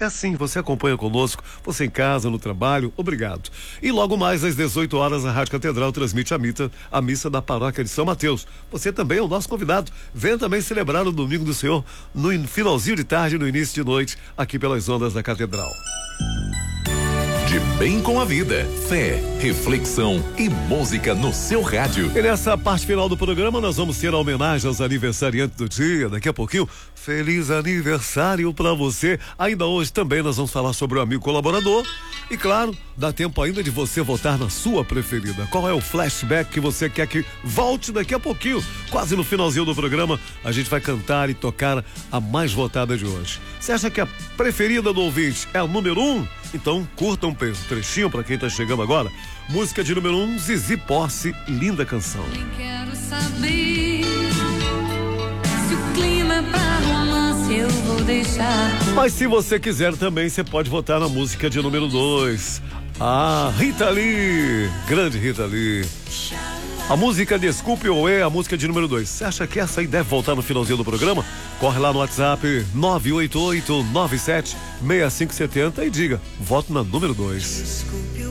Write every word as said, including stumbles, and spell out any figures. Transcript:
É assim, você acompanha conosco, você em casa, no trabalho, obrigado. E logo mais às dezoito horas a Rádio Catedral transmite a missa, a missa da paróquia de São Mateus. Você também é o nosso convidado. Venha também celebrar o Domingo do Senhor no finalzinho de tarde, no início de noite, aqui pelas ondas da Catedral. De bem com a vida, fé, reflexão e música no seu rádio. E nessa parte final do programa nós vamos ter a homenagem aos aniversariantes do dia. Daqui a pouquinho, feliz aniversário pra você. Ainda hoje também nós vamos falar sobre o amigo colaborador. E claro, dá tempo ainda de você votar na sua preferida. Qual é o flashback que você quer que volte daqui a pouquinho? Quase no finalzinho do programa, a gente vai cantar e tocar a mais votada de hoje. Você acha que a preferida do ouvinte é a número um? Então curta um trechinho pra quem tá chegando agora. Música de número um, Zizi Posse, linda canção. Nem quero saber se o clima é pra romance, eu vou deixar. Mas se você quiser também, você pode votar na música de número dois. Ah, Rita Lee, grande Rita Lee. A música Desculpe ou é a música de número dois. Você acha que essa aí deve voltar no finalzinho do programa? Corre lá no WhatsApp nove oito oito nove sete seis cinco sete zero e diga, voto na número dois.